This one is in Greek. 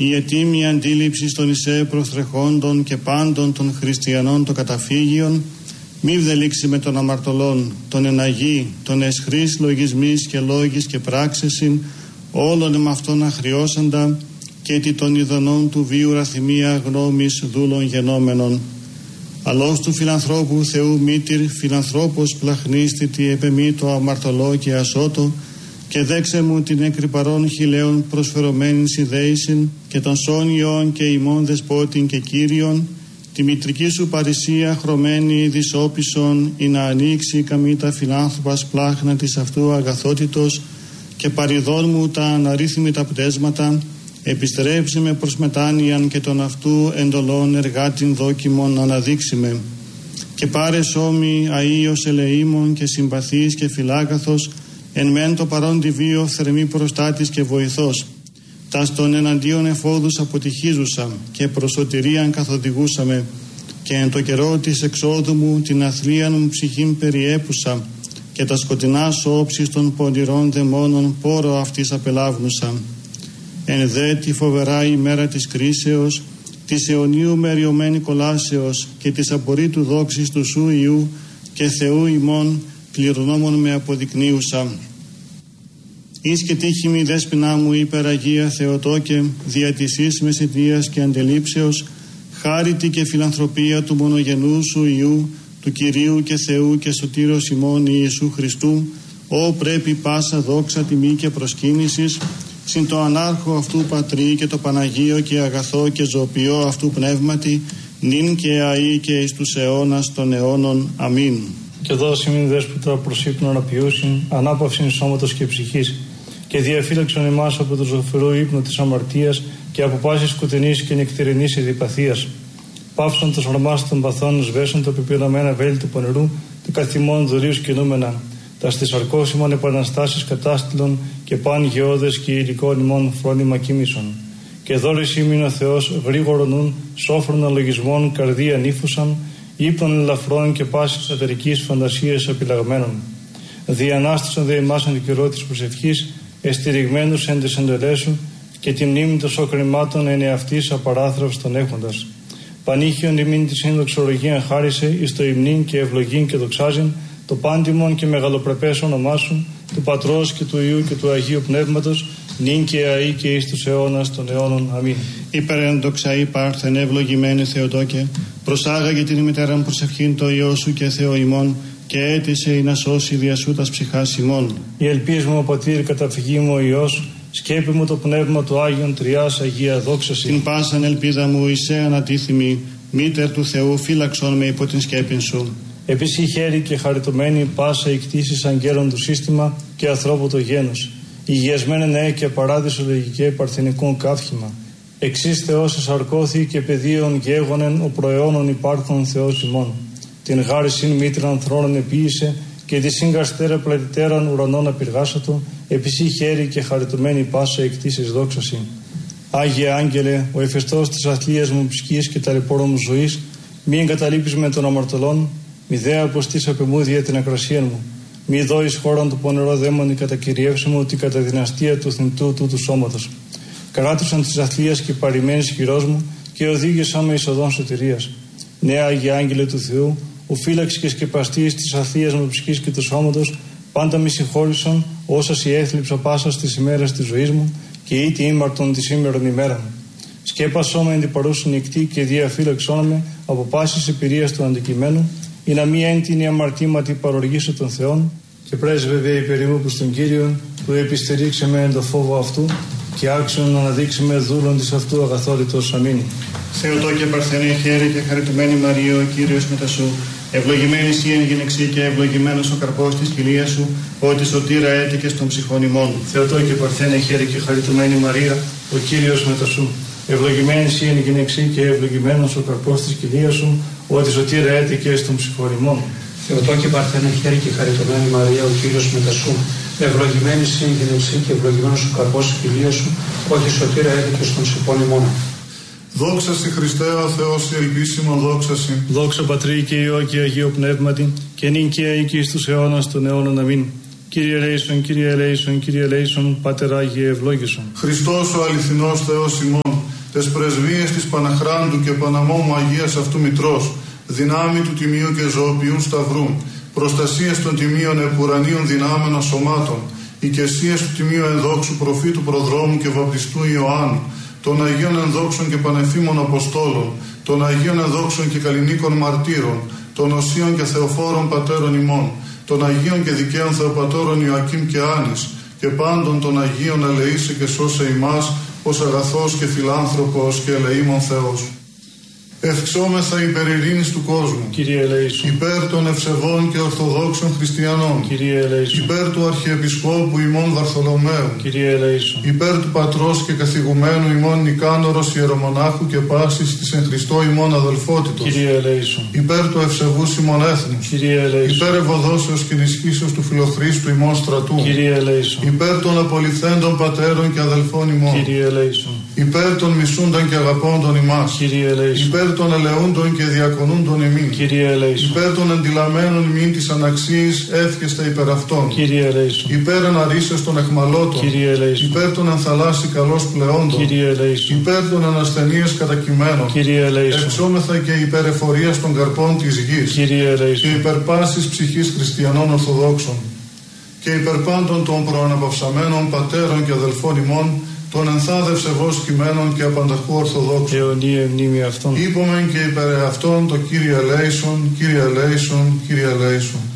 η ετήμη αντίληψη των εισέ προστρεχόντων και πάντων των χριστιανών των καταφύγιων, μη βδελήξει με των αμαρτωλών, τον εναγή, τον εσχρής λογισμής και λόγης και πράξεσιν, όλων εμ' αυτών αχριώσαντα, και τι των ειδονών του βίου ραθυμία γνώμης δούλων γενόμενων. Αλός του φιλανθρώπου Θεού μήτηρ, φιλανθρώπος πλαχνίστητη επεμή το αμαρτωλό και ασώτο, και δέξε μου την έκρυπαρών χιλέων προσφερωμένην συνδέησιν, και των σόνιων και ημών δεσπότην και κύριων, τη μητρική σου παρησία χρωμένη δυσόπισον, ή να ανοίξει καμήτα φιλάνθρωπας πλάχνα της αυτού αγαθότητος, και παριδών μου τα αναρρύθμιτα πτέσματα, επιστρέψει με προς μετάνοιαν και των αυτού εντολών εργάτην δόκιμων αναδείξιμε. Και πάρε σώμη αΐος ελεήμων και συμπαθής και φιλάκαθος, εν μεν το παρόν τη βίο θερμή προστάτης και βοηθός. Τας των εναντίον εφόδους αποτυχίζουσα και προς σωτηρίαν καθοδηγούσαμε, και εν το καιρό της εξόδου μου την αθλίαν μου ψυχήν περιέπουσα, και τα σκοτεινά όψεις των πονηρών δαιμόνων πόρο αυτής απελάβνουσα. Εν δε τη φοβερά ημέρα της κρίσεως, της αιωνίου μεριωμένη κολάσεως και της απορρίτου δόξης του σου Ιού και Θεού ημών κληρονόμων με αποδεικνύουσα. Εις και τύχημη δέσποινά μου υπεραγία Θεοτόκε, δια της εις μεσητείας και αντελήψεως, χάριτη και φιλανθρωπία του μονογενού σου Ιού, του Κυρίου και Θεού και Σωτήρος ημών Ιησού Χριστού, ό πρέπει πάσα δόξα τιμή και προσκύνησης, συν το ανάρχο αυτού Πατρί και το Παναγίο και αγαθό και ζωοποιό αυτού πνεύματι, νυν και αεί και εις τους αιώνας των αιώνων. Αμήν. Και δώσει μην δέσποτα προς ύπνον απειούσιν, ανάπαυσιν σώματος και ψυχής, και διαφύλαξον εμάς από το ζωφερό ύπνο της αμαρτίας και από πάσης σκοτεινής και νεκτερινής ειδιπαθίας. Πάυσον το σαρμάς των παθών, σβέσον το πεπειραμένα βέλη του πονηρού, του καθημών δωρείους κινούμενα, τα στις αρκώσιμων επαναστάσεις κατάστηλων και παν γεώδες και υλικών ημών φρόνημα κοίμησον. Και δώρης ήμην ο Θεός γρήγορον νουν, σόφρον αλογισμών καρδία νύφουσαν, ύπνων ελαφρών και πάσης ατερικής φαντασίας επιλαγμένων. Διανάστησαν δε ημάς εν το καιρό της προσευχής, εστηριγμένους εν τες εντολές σου, και τη μνήμη των σοκρημάτων εν εαυτής απαράθραυστον έχοντας. Πανήχιον ημίν τη συνδοξολογία χάρισε, εις το υμνήν και ευλογήν και δοξάζειν, το πάντιμον και μεγαλοπρεπές όνομά σου, του Πατρός και του Υιού και του Αγίου Πνεύματος, νυν και αεί και εις τους αιώνας των αιώνων. Αμήν. Υπερέντοξα υπάρθεν ευλογημένη Θεοτόκε, προσάγαγε την ημιτέραν προσευχήν το Υιό σου και Θεό ημών, και έτησε ή να σώσει δια σου τας ψυχάς ημών. Η ελπίς μου ο Πατήρ, καταφυγή μου ο Υιός, σκέπη μου το πνεύμα του Άγιον Τριάς Αγία δόξαση. Την πάσαν ελπίδα μου εισέ ανατίθιμη, μήτερ του Θεού φύλαξον με υπό την σκέπην σου. Επίση χέρι και χαριτωμένη πάσα η κτήσεις αγγέλων του σύστημα και ανθρώπου το γένος. Υγιασμένε νέε και παράδεισο λογικέ παρθενικών καύχημα. Εξής Θεός εσαρκώθη και πεδίων γέγονεν ο προαιώνων υπάρχων Θεός ημών. Την γάρισιν μήτραν θρόνων επίησε και τη σύγκαστέρα πλατητέραν ουρανών απειργάσατο. Επίση χέρι και χαριτωμένη πάσα η κτήσεις δόξαση. Άγιε Άγγελε, ο εφεστός της αθλίας μου ψυχής και ταλαιπώρων μου ζωής, μη εγκαταλείπεις με των αμαρτωλών, μη δε αποστείς απεμούδια την ακρασία μου. Μη δώεις χώραν του πονηρό δαίμονι κατακυριεύσει μου ότι κατά δυναστεία του θνητού τούτου σώματος. Κράτησαν της αθλίας και παρημένης χειρός μου και οδήγησαν με εις οδόν σωτηρίας. Ναι, Άγιε Άγγελε του Θεού, ο φύλαξ και σκεπαστής της αθλίας μου ψυχής και του σώματος, πάντα μη συγχώρησαν όσα σοι έθλιψα πάσα στις ημέρες της ζωής μου και ήτι ήμαρτον τη σήμερον ημέρα μου. Σκέπασό με εν την παρούσιν νυχτή και διαφύλαξόν με από πάσης εμπειρίας του αντικειμένου, ή να μη έντυνη αμαρτήματι παροργήσω των Θεών, και πρέσβευε υπερήμου προς τον Κύριον, που επιστερήξε με εν το φόβο αυτού, και άξιον να αναδείξει με δούλον της αυτού αγαθόρυτος. Αμήν. Θεοτόκε παρθενέ χαίρε και χαριτωμένη Μαρία, ο Κύριος μετά σου, ευλογημένη εσύ εν γυναιξή και ευλογημένος ο καρπός της κοιλίας σου, ότι σωτήρα έτυχε των ψυχών ημών. Θεοτόκε παρθενέ χαίρε και χαριτωμένη Μαρία, ο Κύριος μετά σου, ευλογημένη εσύ εν γυναιξή και ευλογημένος ο καρπός της κοιλίας σου, ότι σωτήρα έτυχε των ψυχών ημών. Θεοτόκε παρθένε χαίρε και χαριτωμένη Μαρία, ο Κύριος μετά σου, ευλογημένη εσύ εν γυναιξή και ευλογημένος ο καρπός της κοιλίας σου, ότι σωτήρα έτυχε των ψυχών ημών. Δόξα στη Χριστέ ο Θεός η ελπίσιμον δόξαση. Δόξα Πατρί και Υιό και Αγίο Πνεύματι, και νυν και αεί και εις τους αιώνας των αιώνων. Αμήν. Κύριε ελέησον, Κύριε ελέησον, Κύριε ελέησον, Πάτερ Άγιε ευλόγησον. Χριστός ο αληθινός Θεός ημών, τες πρεσβείες της Παναχράντου και Παναμόμου Αγίας αυτού Μητρός, δυνάμει του Τιμίου και Ζωοποιούν Σταυρού, προστασίες των Τιμίων επουρανίων δυνάμεων σωμάτων, οικεσίες του Τιμίου ενδόξου προφήτου Προδρόμου και Βαπτιστού Ιωάννου, των Αγίων ενδόξων και πανεφήμων Αποστόλων, των Αγίων ενδόξων και καλλινίκων μαρτύρων, των Οσίων και Θεοφόρων Πατέρων ημών, των Αγίων και δικαίων Θεοπατώρων Ιωακήμ και Άνης, και πάντων των Αγίων ελεήσε και σώσε ημάς, ως αγαθός και φιλάνθρωπος και ελεήμων Θεός. Ευξόμεθα υπέρ ειρήνης του κόσμου, Κύριε ελεήσου. υπέρ των ευσεβών και ορθοδόξων χριστιανών, Κύριε ελεήσου. υπέρ του Αρχιεπισκόπου ημών Βαρθολομαίου, Κύριε ελεήσου. υπέρ του Πατρός και καθηγουμένου ημών Νικάνωρος Ιερομονάχου και πάσης της εν Χριστώ ημών αδελφότητος, Κύριε ελεήσου. υπέρ του ευσεβούς ημών έθνους, Κύριε ελεήσου. υπέρ ευωδόσεως και ενισχύσεως του Φιλοχρίστου ημών στρατού, Κύριε ελεήσου. υπέρ των απολυθέντων πατέρων και αδελφών ημών, Κύριε ελεήσου. υπέρ των μισούντων και αγαπώντων ημάς, Κύριε ελεήσου. υπέρ των ελεούντων και διακονούντων ημίν, Κύριε ελεήσου. υπέρ των εντυλαμένων ημίν της αναξίης εύχεστε υπέρ αυτών, Κύριε ελεήσου. υπέρ αναρρήσεως των εχμαλώτων, Κύριε ελεήσου. υπέρ των ενθαλάσσι καλώς πλεόντων, Κύριε ελεήσου. υπέρ των ανασθενείας κατακειμένων, Κύριε ελεήσου. εξόμεθα και υπέρ εφορίας των καρπών της γης, Κύριε και ελεήσου. υπέρ πάσης ψυχής χριστιανών Ορθοδόξων, και υπέρ πάντων των προαναπαυσαμένων πατέρων και αδελφών ημών, των ενθάδευσε βος κειμένων και απανταχού Ορθοδόξων. Αιωνία μνήμη αυτών. Είπομεν και υπέρ αυτών το Κύριε ελέησον, Κύριε ελέησον, Κύριε ελέησον.